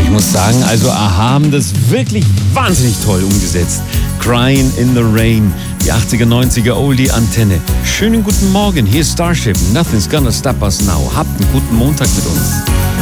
Ich muss sagen, also A-ha haben das wirklich wahnsinnig toll umgesetzt. Crying in the Rain, die 80er, 90er Oldie-Antenne. Schönen guten Morgen, hier ist Starship. Nothing's gonna stop us now. Habt einen guten Montag mit uns.